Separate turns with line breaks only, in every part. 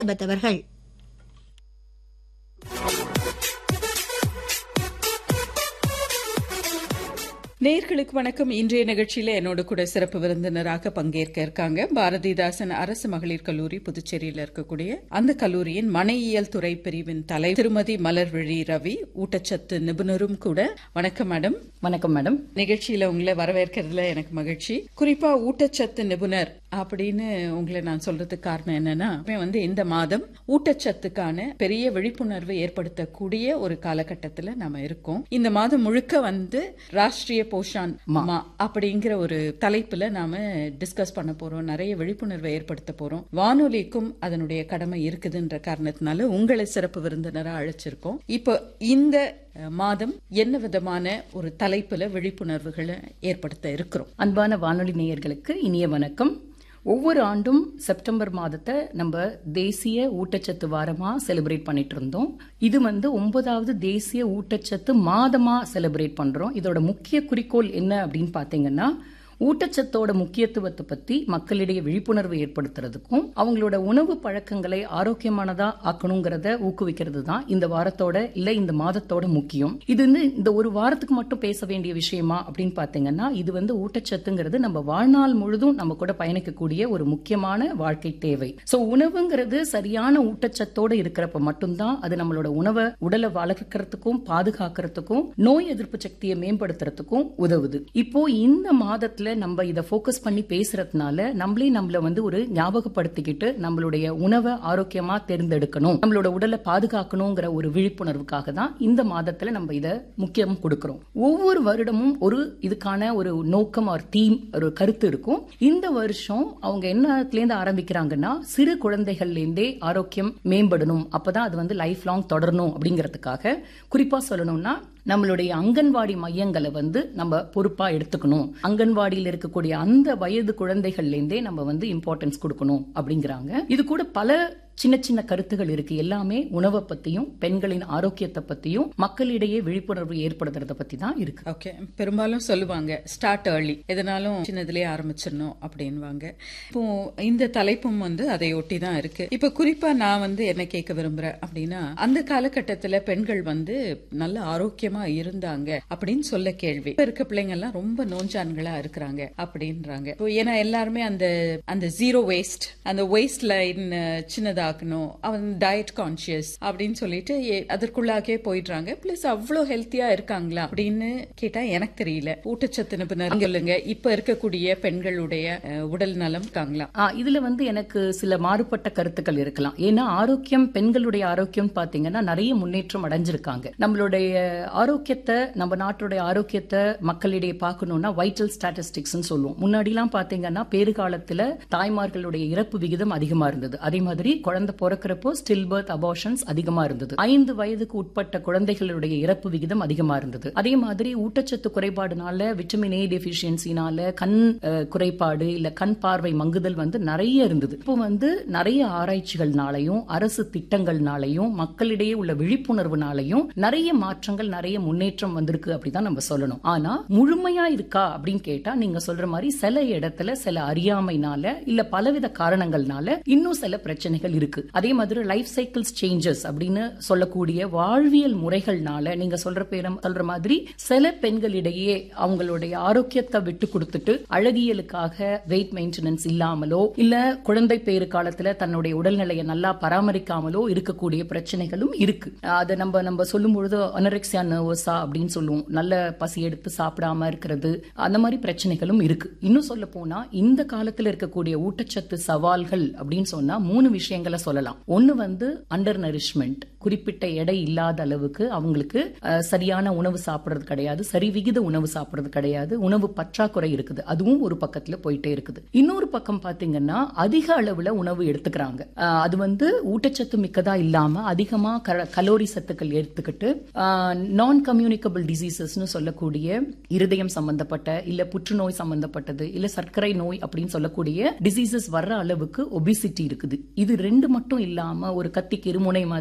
அவர்கள்.
நேயர்களுக்கு வணக்கம். இன்றைய நிகழ்ச்சியில என்னோட கூட சிறப்பு விருந்தினராக பங்கேற்க இருக்காங்க பாரதிதாசன் அரசு மகளிர் கல்லூரி புதுச்சேரியில் இருக்கக்கூடிய அந்த கல்லூரியின் மனையியல் துறை பிரிவின் தலைவர் திருமதி மலர்விழி ரவி, ஊட்டச்சத்து நிபுணரும் கூட. வணக்கம் மேடம்.
வணக்கம் மேடம்.
நிகழ்ச்சியில உங்களை வரவேற்கிறதுல எனக்கு மகிழ்ச்சி. குறிப்பா ஊட்டச்சத்து நிபுணர் அப்படின்னு உங்களை நான் சொல்றதுக்கு காரணம் என்னன்னா, இந்த மாதம் ஊட்டச்சத்துக்கான பெரிய விழிப்புணர்வு ஏற்படுத்தக்கூடிய ஒரு காலகட்டத்தில் நாம இருக்கோம். இந்த மாதம் முழுக்க ராஷ்டிரிய போஷான் மா அப்படிங்கிற ஒரு தலைப்புல நாம டிஸ்கஸ் பண்ண போறோம். நிறைய விழிப்புணர்வை ஏற்படுத்த போறோம். வானொலிக்கும் அதனுடைய கடமை இருக்குதுன்ற காரணத்தினால உங்களை சிறப்பு விருந்தினரா அழைச்சிருக்கோம். இப்போ இந்த மாதம் என்ன விதமான ஒரு தலைப்புல விழிப்புணர்வுகளை ஏற்படுத்த இருக்கிறோம்?
அன்பான வானொலி நேயர்களுக்கு இனிய வணக்கம். ஒவ்வொரு ஆண்டும் செப்டம்பர் மாதத்தை நம்ம தேசிய ஊட்டச்சத்து வாரமா செலிப்ரேட் பண்ணிட்டு இருந்தோம். இது 9வது தேசிய ஊட்டச்சத்து மாதமா செலிப்ரேட் பண்றோம். இதோட முக்கிய குறிக்கோள் என்ன அப்படின்னு பாத்தீங்கன்னா, ஊட்டச்சத்தோட முக்கியத்துவத்தை பத்தி மக்களிடையே விழிப்புணர்வு ஏற்படுத்துறதுக்கும் அவங்களோட உணவு பழக்கங்களை ஆரோக்கியமானதா ஆக்கணுங்கிறத ஊக்குவிக்கிறது தான் இந்த வாரத்தோட இந்த மாதத்தோட முக்கியம். இது இந்த ஒரு வாரத்துக்கு மட்டும் பேச வேண்டிய விஷயமா அப்படின்னு பாத்தீங்கன்னா, இது ஊட்டச்சத்துங்கிறது நம்ம வாழ்நாள் முழுதும் நம்ம கூட பயணிக்கக்கூடிய ஒரு முக்கியமான வாழ்க்கை தேவை. சோ உணவுங்கிறது சரியான ஊட்டச்சத்தோட இருக்கிறப்ப மட்டும்தான் அது நம்மளோட உடலை வளர்க்கறதுக்கும் பாதுகாக்கிறதுக்கும் நோய் எதிர்ப்பு சக்தியை மேம்படுத்துறதுக்கும் உதவுது. இப்போ இந்த மாதத்துல நம்ம இதை போக்கஸ் பண்ணி பேசுறதுனால நம்மள ஒரு ஞாபகப்படுத்திக்கிட்டு நம்மளுடைய உணவை ஆரோக்கியமா தேர்ந்தெடுக்கணும், நம்மளோட உடலை பாதுகாக்கணுங்கிற ஒரு விழிப்புணர்வுக்காக தான் இந்த மாதத்துல நம்ம இதை முக்கியம் கொடுக்கிறோம். ஒவ்வொரு வருடமும் இதுக்கான ஒரு நோக்கம், ஒரு தீம், ஒரு கருத்து இருக்கும். இந்த வருஷம் அவங்க என்னத்திலேருந்து ஆரம்பிக்கிறாங்கன்னா, சிறு குழந்தைகள்ல இருந்தே ஆரோக்கியம் மேம்படணும், அப்பதான் அது லைஃப் லாங் தொடரணும் அப்படிங்கறதுக்காக குறிப்பா சொல்லணும்னா நம்மளுடைய அங்கன்வாடி மையங்களை நம்ம பொறுப்பா எடுத்துக்கணும். அங்கன்வாடியில் இருக்கக்கூடிய அந்த வயது குழந்தைகள்ல இருந்தே நம்ம இம்பார்ட்டன்ஸ் கொடுக்கணும் அப்படிங்கிறாங்க. இது கூட பல சின்ன சின்ன கருத்துகள் இருக்கு. எல்லாமே உணவை பத்தியும் பெண்களின் ஆரோக்கியத்தை பத்தியும் மக்களிடையே விழிப்புணர்வு ஏற்படுத்துறத பத்தி தான் இருக்கு.
ஓகே, பெரும்பாலும் சொல்லுவாங்க ஸ்டார்ட் ஏர்லி, எதனாலும் சின்னதிலே ஆரம்பிச்சிடணும் அப்படின்வாங்க. இப்போ இந்த தலைப்பும் அதை ஒட்டி தான் இருக்கு. இப்ப குறிப்பா நான் என்ன கேட்க விரும்புறேன் அப்படின்னா, அந்த காலகட்டத்துல பெண்கள் நல்ல ஆரோக்கியமா இருந்தாங்க அப்படின்னு சொல்ல கேள்வி. இப்ப இருக்க பிள்ளைங்க எல்லாம் ரொம்ப நோஞ்சான்களா இருக்கிறாங்க அப்படின்றாங்க. ஏன்னா எல்லாருமே அந்த ஜீரோ வேஸ்ட், அந்த வேஸ்ட் லைன் சின்னதா அவன் டயட் கான்சியஸ் அப்படின்னு சொல்லிட்டு அதற்குள்ளாகே போயிடுறாங்க. பிளஸ் அவ்வளவு ஹெல்த்தியா இருக்காங்களா அப்படின்னு கேட்டா எனக்கு தெரியல. ஊட்டச்சத்து நிபுணர் சொல்லுங்க, இப்ப இருக்கக்கூடிய பெண்களுடைய உடல் நலம் இருக்காங்களா?
இதுல எனக்கு சில மாறுபட்ட கருத்துக்கள் இருக்கலாம். ஏன்னா ஆரோக்கியம், பெண்களுடைய ஆரோக்கியம் பாத்தீங்கன்னா நிறைய முன்னேற்றம் அடைஞ்சிருக்காங்க. நம்மளுடைய ஆரோக்கியத்தை, நம்ம நாட்டுடைய ஆரோக்கியத்தை மக்களிடையே பார்க்கணும்னா வைட்டல் ஸ்டாட்டிஸ்டிக்ஸ் சொல்லுவோம். முன்னாடி எல்லாம் பாத்தீங்கன்னா பேறுகாலத்துல தாய்மார்களுடைய இறப்பு விகிதம் அதிகமா இருந்தது. அதே மாதிரி குழந்தை பிறக்கிறப்போ ஸ்டில் பர்த் அபார்ஷன்ஸ் அதிகமா இருந்தது. 5 வயதுக்கு உட்பட்ட குழந்தைகளுடைய இறப்பு விகிதம் அதிகமா இருந்தது. அதே மாதிரி ஊட்டச்சத்து குறைபாடுனால, விட்டமின் ஏ டெபிஷியன்சினால கண் குறைபாடு இல்ல கண் பார்வை மங்குதல் நிறைய இருந்தது. இப்போ நிறைய ஆராய்ச்சிகள்னாலையும் அரசு திட்டங்கள்னாலையும் மக்களிடையே உள்ள விழிப்புணர்வுனாலையும் நிறைய மாற்றங்கள், நிறைய முன்னேற்றம் வந்திருக்கு அப்படிதான் நம்ம சொல்லணும். ஆனா முழுமையா இருக்கா அப்படின்னு கேட்டா, நீங்க சொல்ற மாதிரி சில இடத்துல சில அறியாமைனால இல்ல பலவித காரணங்கள்னால இன்னும் சில பிரச்சனைகள் இருக்கு. அதே மாதிரி லைஃப் சைக்கிள்ஸ் சேஞ்சஸ் அப்படின்னு சொல்லக்கூடிய வாழ்வியல் முறைகள்னால நீங்க சொல்ற மாதிரி சில பெண்களிடையே அவங்களுடைய ஆரோக்கியத்தை விட்டு கொடுத்துட்டு அழகியலுக்காக வெயிட் மெயின்டெனன்ஸ் இல்லாமலோ இல்ல குழந்தை பேறு காலத்துல தன்னுடைய உடல்நிலையை நல்லா பராமரிக்காமலோ இருக்கக்கூடிய பிரச்சனைகளும் இருக்கு. அதை நம்ம சொல்லும் பொழுது அனரெக்சியா நர்வஸா அப்படின்னு சொல்லுவோம். நல்ல பசி எடுத்து சாப்பிடாம இருக்கிறது, அந்த மாதிரி பிரச்சனைகளும் இருக்கு. இன்னும் சொல்ல போனா இந்த காலத்துல இருக்கக்கூடிய ஊட்டச்சத்து சவால்கள் அப்படின்னு சொன்னா 3 விஷயங்களை சொல்லலாம். ஒன்னு அண்டர் நரிஷ்மெண்ட், குறிப்பிட்ட எடை இல்லாத அளவுக்கு அவங்களுக்கு சரியான உணவு சாப்பிடுறது கிடையாது, சரிவிகித உணவு சாப்பிடுறது கிடையாது, உணவு பற்றாக்குறை இருக்குது, அதுவும் ஒரு பக்கத்துல போயிட்டே இருக்குது. இன்னொரு பக்கம் பாத்தீங்கன்னா அதிக அளவுல உணவு எடுத்துக்கிறாங்க. அது ஊட்டச்சத்து மிக்கதா இல்லாம அதிகமா கலோரி சத்துக்கள் எடுத்துக்கிட்டு நான் கம்யூனிகபிள் டிசீசஸ் சொல்லக்கூடிய இருதயம் சம்பந்தப்பட்ட இல்ல புற்றுநோய் சம்பந்தப்பட்டது இல்ல சர்க்கரை நோய் அப்படின்னு சொல்லக்கூடிய டிசீசஸ் வர்ற அளவுக்கு ஒபிசிட்டி இருக்குது. இது 2 மட்டும் இல்லாம ஒரு கத்திக்கு இருமுனை மாதிரி 2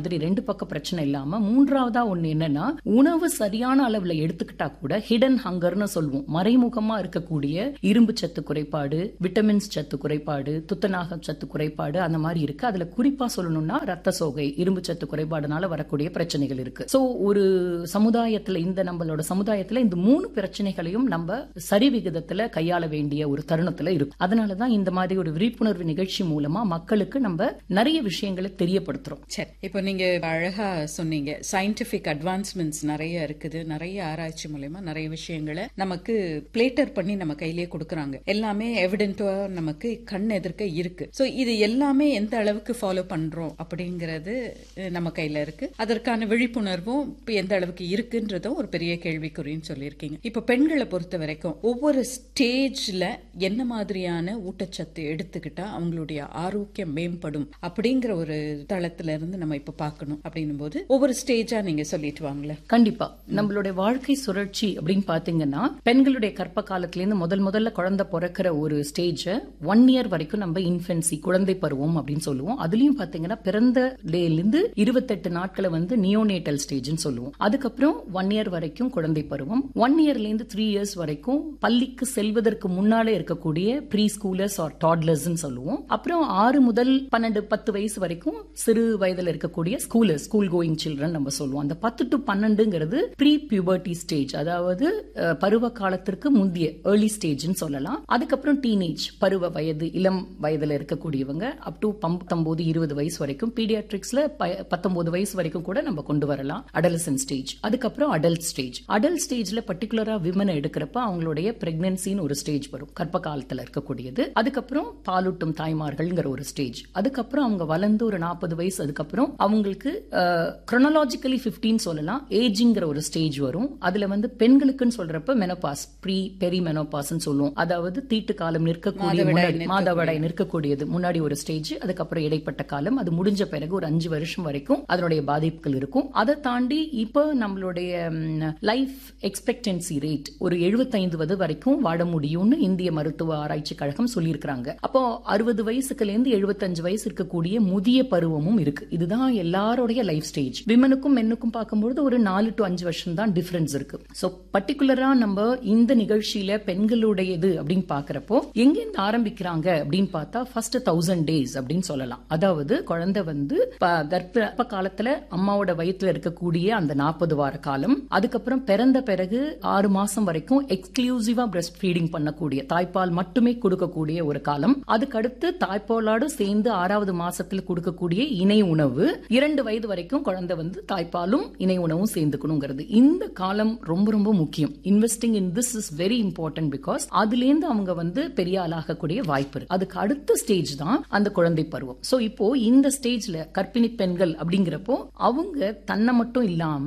பக்க பிரச்சனை இல்லாம மூன்றாவதா ஒண்ணு என்னன்னா, உணவு சரியான அளவுல எடுத்துக்கிட்டா கூட ஹிடன் ஹங்கர்னு சொல்லுவோம், மறைமுகமா இருக்கக்கூடிய இரும்பு சத்து குறைபாடு, விட்டமின்ஸ் சத்து குறைபாடு, துத்தநாக சத்து குறைபாடு அந்த மாதிரி இருக்கு. அதுல குறிப்பா சொல்லணும்னா ரத்த சோகை, இரும்பு சத்து குறைபாடுனால வரக்கூடிய பிரச்சனைகள் இருக்கு. சோ ஒரு சமுதாயத்துல, இந்த நம்மளோட சமுதாயத்துல இந்த 3 பிரச்சனைகளையும் நம்ம சரி விகிதத்துல கையாள வேண்டிய ஒரு தருணத்துல இருக்கு. அதனாலதான் இந்த மாதிரி ஒரு விழிப்புணர்வு நிகழ்ச்சி மூலமா மக்களுக்கு நம்ம நிறைய விஷயங்களை தெரியப்படுத்துறோம்.
சரி, இப்போ நீங்க அழகா சொன்னீங்க, சயின்டிபிக் அட்வான்ஸ்மெண்ட்ஸ் நிறைய இருக்குது, நிறைய ஆராய்ச்சி மூலமா நிறைய விஷயங்களை நமக்கு பிளேட்டர் பண்ணி நம்ம கையிலேயே கொடுக்கறாங்க. எல்லாமே எவிடென்ட்டா நமக்கு கண் எதிர்க்க இருக்கு. சோ இது எல்லாமே எந்த அளவுக்கு ஃபாலோ பண்றோம் அப்படிங்கறது நம்ம கையில இருக்கு. அதற்கான விழிப்புணர்வும் எந்த அளவுக்கு இருக்குன்றதும் ஒரு பெரிய கேள்விக்குறின்னு சொல்லியிருக்கீங்க. இப்ப பெண்களை பொறுத்த வரைக்கும் ஒவ்வொரு ஸ்டேஜ்ல என்ன மாதிரியான ஊட்டச்சத்து எடுத்துக்கிட்டா அவங்களுடைய ஆரோக்கியம் மேம்படும் அப்படிங்கிற ஒரு தளத்துல இருந்து நம்ம இப்ப பார்க்கணும் அப்படின்னும் போது ஒவ்வொரு ஸ்டேஜா நீங்க சொல்லிட்டு வாங்களே.
கண்டிப்பா நம்மளுடைய வாழ்க்கை சுழற்சி அப்படின்னு பாத்தீங்கன்னா, பெண்களுடைய கற்ப காலத்துல இருந்து முதல்ல குழந்தை பிறக்கிற ஒரு ஸ்டேஜ் 1 இயர் வரைக்கும் நம்ம இன்ஃபென்சி, குழந்தை பருவம் அப்படின்னு சொல்லுவோம். அதுலயும் பாத்தீங்கன்னா பிறந்த டேல இருந்து 28 நாட்களை வந்து நியோனேட்டல் ஸ்டேஜ்னு சொல்லுவோம். அதுக்கப்புறம் 1 இயர் வரைக்கும் குழந்தை பருவம், 1 இயர்ல இருந்து 3 இயர்ஸ் வரைக்கும் பள்ளிக்கு செல்வதற்கு முன்னாலே இருக்கக்கூடிய ப்ரீ ஸ்கூலர்ஸ் ஆர் டாட்லர்ஸ் சொல்லுவோம். அப்புறம் 6 முதல் 12, 10 வயசு வரைக்கும் சிறு வயதுல இருக்கக்கூடிய ஸ்கூலர்ஸ், ஸ்கூல் கோயிங் சில்ட்ரன் நம்ம சொல்லுவோம். அந்த 10 to 12ங்கிறது ப்ரீ பியூபர்ட்டி ஸ்டேஜ், அதாவது பருவ காலத்திற்கு முந்தைய ஏர்லி ஸ்டேஜ்னு சொல்லலாம். அதுக்கப்புறம் டீனேஜ், பருவ வயது, இளம் வயதுல இருக்கக்கூடியவங்க அப் டு 19, 20 வயசு வரைக்கும், பீடியாட்ரிக்ஸ்ல 19 வயசு வரைக்கும் கூட நம்ம கொண்டு வரலாம், அடலசன்ட் ஸ்டேஜ். அதுக்கப்புறம் அடல்ட் ஸ்டேஜ். அடல்ட் ஸ்டேஜ்ல பர்டிகுலரா விமனை எடுக்கிறப்ப அவங்களுடைய பிரெக்னன்சின்னு ஒரு ஸ்டேஜ் வரும், கர்ப்ப காலத்துல இருக்கக்கூடியது. அதுக்கப்புறம் பாலூட்டும் தாய்மார்கள்ங்கிற ஒரு ஸ்டேஜ். அதுக்கப்புறம் அவங்க வளர்ந்து ஒரு 40 வயசு, அதுக்கப்புறம் அவங்களுக்கு chronologically 15 சொல்லலாம், ஏஜிங்கிற ஒரு ஸ்டேஜ் வரும். அதுல வந்து பெண்களுக்குன்னு சொல்றப்ப மெனோபாஸ், பெரி மெனோபாஸ் சொல்லுவோம், அதாவது தீட்டு காலம் நிற்கக்கூடிய, மாதவிடாய் நிற்கக்கூடியது முன்னாடி ஒரு ஸ்டேஜ். அதுக்கப்புறம் இடைப்பட்ட காலம், அது முடிஞ்ச பிறகு ஒரு 5 வருஷம் வரைக்கும் அதனுடைய பாதிப்புகள் இருக்கும். அதை தாண்டி இப்ப நம்மளுடைய லைஃப் எக்ஸ்பெக்டன்சி ரேட் ஒரு 75 வரைக்கும் வாழ முடியும்னு இந்திய மருத்துவ ஆராய்ச்சி கழகம் சொல்லியிருக்காங்க. அப்போ 60 வயசுக்குல இருந்து 75 வயசு இருக்கக்கூடிய முதிய பருவமும் இருக்கு. இதுதான் எல்லாருடைய லைஃப் ஸ்டேஜ். விமனுக்கும் மென்னுக்கும் பார்க்கும்போது ஒரு 4 to 5 வருஷம் தான் டிஃபரன்ஸ் இருக்கு. சோ பர்டிகுலரா நம்ம இந்த நிகழ்ச்சியில பெண்களுடையது அப்படின்னு பாக்குறப்போ எங்கிருந்து ஆரம்பிக்கிறாங்க அப்படின்னு பார்த்தா ஃபர்ஸ்ட் 1000 days அப்படின்னு சொல்லலாம். அதாவது குழந்தை வந்து கர்ப்ப காலத்துல அம்மாவோட வயிற்றுல இருக்கக்கூடிய அந்த 40 வார காலம், அதுக்கப்புறம் பிறந்த பிறகு 6 மாசம் வரைக்கும் எக்ஸ்க்ளூசிவா பிரஸ்ட் ஃபீடிங் பண்ணக்கூடிய, தாய்ப்பால் மட்டுமே கொடுக்கக்கூடிய ஒரு காலம். அதுக்கடுத்து தாய்ப்பாலோடு சேர்ந்து 6வது மாசத்துல கொடுக்கக்கூடிய இணை உணவு, 2 வயது வரைக்கும் குழந்தை வந்து தாய்ப்பாலும் இணை உணவும் சேர்ந்துக்கணுங்கிறது. இந்த காலம் ரொம்ப ரொம்ப முக்கியம். Investing in this is very important because அதுலேருந்து அவங்க வந்து பெரிய ஆளாகக்கூடிய வாய்ப்பு இருக்கு. அதுக்கு அடுத்த ஸ்டேஜ் தான் அந்த குழந்தை பருவம். சோ இப்போ இந்த ஸ்டேஜ்ல கர்ப்பிணி பெண்கள் அப்படிங்கிறப்போ அவங்க தன்னை மட்டும் இல்லாம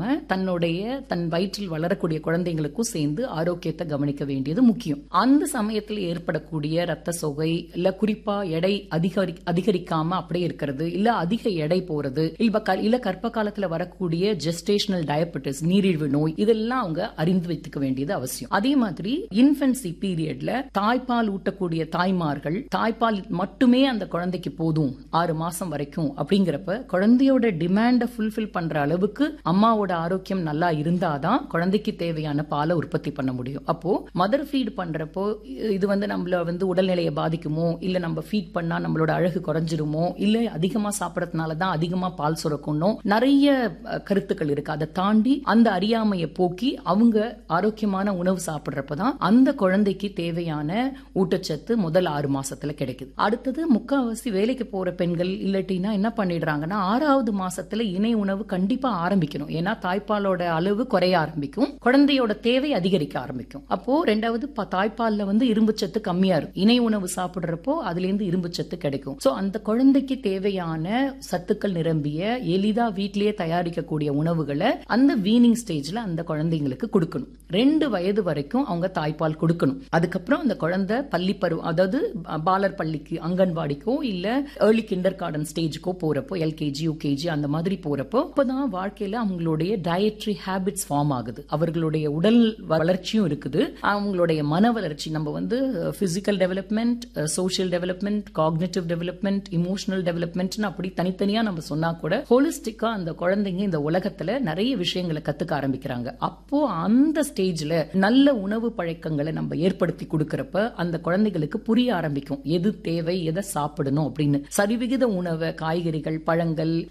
தன் வயிற்றில் வளரக்கூடிய குழந்தைங்களுக்கும் சேர்ந்து ஆரோக்கியத்தை கவனிக்க வேண்டியது முக்கியம். அந்த சமயத்தில் ஏற்படக்கூடிய ரத்த சோகை, இல்ல குறிப்பா எடை அதிகரிக்காம அப்படியே இருக்கிறது, இல்ல அதிக எடை போறது, இல்ல கர்ப்ப காலத்துல வரக்கூடிய ஜெஸ்டேஷனல் டயபெட்டிஸ், நீரிழிவு நோய், இதெல்லாம் அவங்க அறிந்து வைத்துக்க வேண்டியது அவசியம். அதே மாதிரி இன்ஃபென்சி பீரியட்ல தாய்ப்பால் ஊட்டக்கூடிய தாய்மார்கள் தாய்ப்பால் மட்டுமே அந்த குழந்தைக்கு போதும் 6 மாசம் வரைக்கும் அப்படிங்கிறப்ப குழந்தையோட டிமாண்ட ஃபுல்ஃபில் பண்ற அளவுக்கு அம்மாவோட ஆரோக்கியம் நல்லா இருந்தாதான் குழந்தைக்கு தேவையான பாலை உற்பத்தி பண்ண முடியும். அப்போ மதர் ஃபீட் பண்றப்போ இது வந்து நம்மள வந்து உடல்நிலையை பாதிக்குமோ, இல்ல நம்ம ஃபீட் பண்ணா நம்மளோட அழகு குறைஞ்சிருமோ, இல்ல அதிகமா சாப்பிடறதுனாலதான் அதிகமா பால் சுரக்கணும், நிறைய கருத்துக்கள் இருக்கு. அதை தாண்டி அந்த அறியாமையை போக்கி அவங்க ஆரோக்கியமான உணவு சாப்பிடுறப்பதான் அந்த குழந்தைக்கு தேவையான ஊட்டச்சத்து முதல் 6 மாசத்துல கிடைக்குது. அடுத்தது முக்காவாசி வேலைக்கு போற பெண்கள் இல்லாட்டினா என்ன பண்ணிடுறாங்கன்னா 6வது மாசத்துல இணை உணவு கண்டிப்பா ஆரம்பிக்கணும். ஏன்னா தாய்ப்பாலோட அளவு குறைய ஆரம்பிக்கும், குழந்தையோட தேவை அதிகரிக்க ஆரம்பிக்கும். அப்போ 2வது தாய்ப்பால்ல வந்து இரும்பு சத்து கம்மியா இருக்கும், இணை உணவு சாப்பிடுறப்போ அதுல இருந்து இரும்பு சத்து கிடைக்கும். சோ அந்த குழந்தைக்கு தேவையான சத்துக்கள் நிரம்பிய எளிதா வீட்டிலேயே தயாரிக்கக்கூடிய உணவுகளை அந்த வீனிங் ஸ்டேஜ்ல அந்த குழந்தைங்களுக்கு கொடுக்கணும். 2 வயது வரைக்கும் அவங்க தாய்ப்பால் கொடுக்கணும். அதுக்கப்புறம் அந்த குழந்தை பள்ளி பருவம், அதாவது பாலர் பள்ளிக்கு, அங்கன்வாடிக்கோ இல்ல ஏர்லி கிண்டர் கார்டன் ஸ்டேஜுக்கோ போறப்போ, எல்கேஜி யூகேஜி அந்த மாதிரி போறப்போ இப்பதான் வாழ்க்கையில அவங்களுடைய டயட்ரி ஹேபிட்ஸ் ஃபார்ம் ஆகுது. அவர்களுடைய உடல் வளர்ச்சியும் இருக்குது, அவங்களுடைய மன வளர்ச்சி. நம்ம வந்து physical development, social development, cognitive development, emotional development அப்படி தனித்தனியா நம்ம சொன்னா கூட ஹோலிஸ்டிக்கா அந்த குழந்தைங்க இந்த உலகத்துல நிறைய விஷயங்களை கத்துக்க ஆரம்பிக்கிறாங்க. அப்போ அந்த ஸ்டேஜ்ல நல்ல உணவு பழக்கங்களை நம்ம ஏற்படுத்தி கொடுக்கறப்ப அந்த குழந்தைகளுக்கு புரிய ஆரம்பிக்கும் எது தேவை, எதை சாப்பிடணும் அப்படின்னு. சரிவிகித உணவை, காய்கறிகள், பழங்கள்,